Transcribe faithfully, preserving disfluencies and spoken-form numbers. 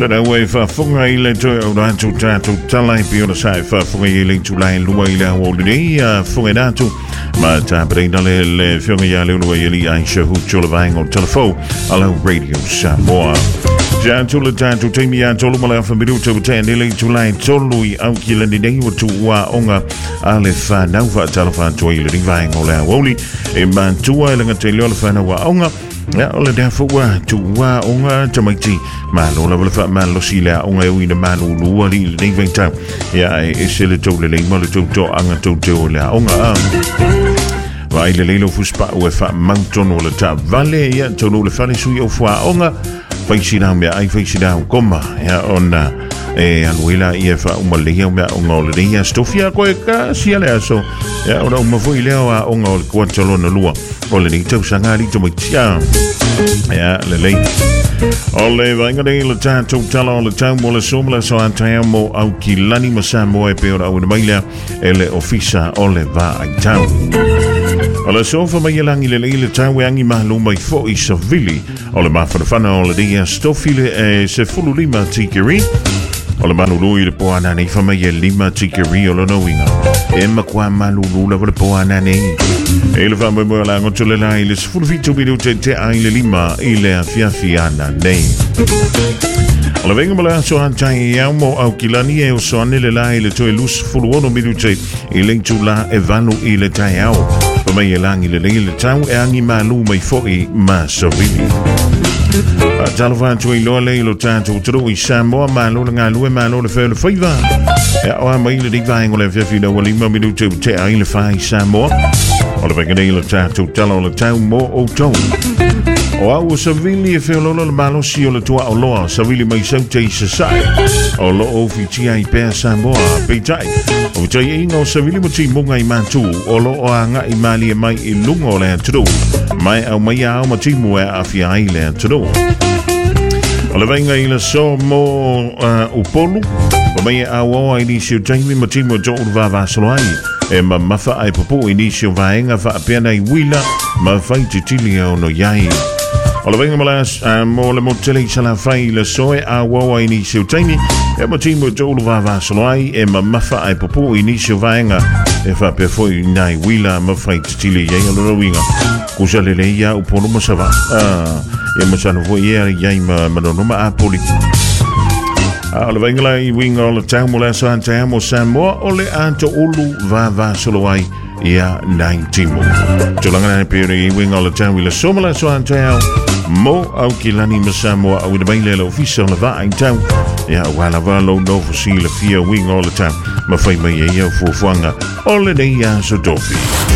Let away for funga ile to o to to talai pe o sai for funga ile to lai lua ile o le funga datu ma ta brenda le le funga ya le lua ile ai shehu cholavang o telefo ala radio Samoa. Ja to le ta to timi ya to mala fa bidu to ten ile to lai to lui au kila ni dei to wa onga ale fa na fa telefon to ile vang o le woli e man to ile ngate le fa na wa onga ya ole da fu wa tu wa onga tamaiti ma lo la fa ma lo sila onga wi na ma lo lu ali le ding venta ya e se le to le le ma le to to anga to to la onga va ile le lo fu spa o fa mountain o le ta vale ya to lo le fa le su yo fu onga fa si na me ai fa si da koma ya ona e aluila ia fa uma le ia me onga le ia stofia ko ka si ale aso ya ora uma foi le o onga o ko tolo na lua o le ni tau sanga li to mtia ya le le ole vanga de le tanto tala le tanto le somla so antamo au kilani masamo e pe ora o maila ele ofisa ole va ai tau ala so fa mai langi le le tau angi mahlu mai fo i savili ole ma fa fana ole dia stofile e se fulu lima tikiri ole manulu i le po anani fa mai lima tikiri ole no winga e ma kwa manulu la le po anani e le fa mai mo la ngo le la ile fulu fitu bi te te ai le lima ile afia fiana nei ole venga mala so antai ya mo au kilani e so anele la ile to lus fulu ono bi te ile tu la e vanu ile tai au fa mai langi le le tau e angi malu mai foi ma savili a talvan tu ilo le lo tanto tro i Samoa ma lo nga lu ma lo le fe le fiva e o mai le di vai ngole fe fino wali ma minuto te ai le fai Samoa o le venga le tanto talo le tau mo o to o au savili e fe lo lo ma lo si o le tua o lo savili mai sau te sai o lo o fiti ai pe Samoa pe tai o te ingo savili mo ti mo ngai mantu o lo o anga i mali e mai i lungo le tro mai au mai au ma ti mo e afia ai le tro o le venga i le so mo o polu o mai au o ai ni si o taimi ma ti mo jo va va solai e ma mafa ai popo i ni si o vaenga fa pena i wila ma fai ti tili o no yai o le venga malas mo le mo tele sala fai le soe a wo ai ni si o taimi e ma ti mo jo va va solai e ma mafa ai popo i ni si o vaenga e fa pe foi nai wila ma fai ti tili yai o lo winga kusa le le ia o polo ma sava ah e ma sana foi ia yai ma ma no ma apoli a le venga i winga o le tau mo la sa tau Samoa o le anto ulu va va solo ai ia nineteen mo tulanga na pere i winga o le tau i le somala so tau mo au kilani ma Samoa au de baile le official le va ai tau ia wala va lo no fosile fia winga o le tau ma fai mai ia fu fuanga o le dia so dofi